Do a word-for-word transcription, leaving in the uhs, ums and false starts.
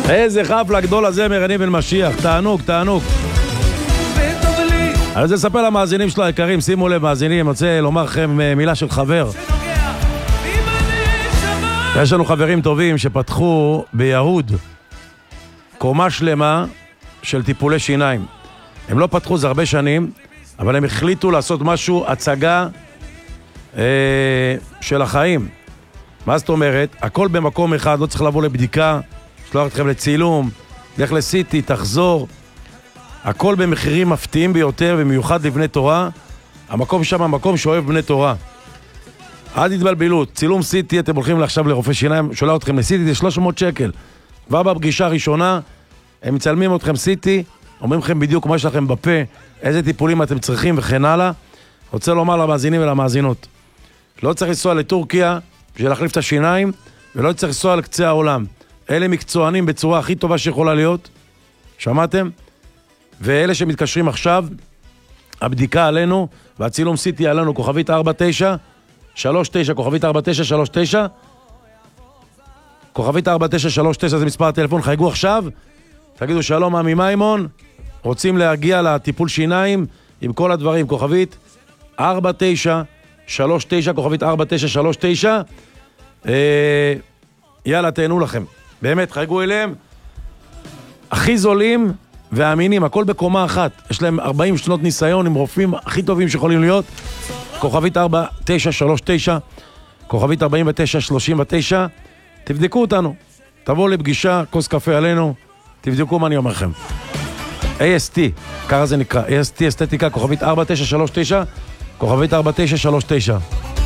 איזה חפלה גדול הזמר, אני בן משיח. תענוג, תענוג. אני רוצה לספר למאזינים שלו היקרים, שימו לב מאזינים, אני רוצה לומר לכם מילה של חבר. יש לנו חברים טובים שפתחו ביהוד קומה שלמה של טיפולי שיניים. הם לא פתחו זה הרבה שנים, אבל הם החליטו לעשות משהו, הצגה אה, של החיים. מה זאת אומרת? הכל במקום אחד, לא צריך לבוא לבדיקה, שלוח אתכם לצילום, לך לסיטי, תחזור. הכל במחירים מפתיעים ביותר, במיוחד לבני תורה. המקום שם, המקום שאוהב בני תורה. עד התבלבלו, צילום סיטי, אתם הולכים עכשיו לרופא שיניים, שולח אתכם לסיטי, זה שלוש מאות שקל. כבר בפגישה הראשונה, הם מצלמים אתכם סיטי, אומרים לכם בדיוק מה יש לכם בפה, איזה טיפולים אתם צריכים וכן הלאה. רוצה לומר למאזינים ולמאזינות, לא צריך לנסוע לטורקיה בשביל להחליף את השיניים, ולא צריך לנסוע לקצה העולם. אלה מקצוענים בצורה הכי טובה שיכולה להיות, שמעתם? ואלה שמתקשרים עכשיו, הבדיקה עלינו, והצילום סיטי עלינו, כוכבית ארבע תשע שלוש תשע, כוכבית ארבע תשע שלוש תשע, כוכבית ארבע תשע שלוש תשע זה מספר הטלפון, חייגו עכשיו, תגידו שלום עמי מימון, רוצים להגיע לטיפול שיניים עם כל הדברים, כוכבית ארבע תשע שלוש תשע, כוכבית ארבע תשע שלוש תשע, אה, יאללה תהנו לכם, באמת חייגו אליהם, הכי זולים ואמינים, הכל בקומה אחת, יש להם ארבעים שנות ניסיון עם רופאים הכי טובים שיכולים להיות, כוכבית ארבע תשע שלוש תשע, כוכבית ארבעים ותשע שלושים ותשע, תבדקו אותנו, תבואו לפגישה, כוס קפה עלינו, תבדקו מה אני אומר לכם. איי אס טי, ככה זה נקרא, איי אס טי אסתטיקה, כוכבית ארבע תשע שלוש תשע, כוכבית ארבע תשע שלוש תשע.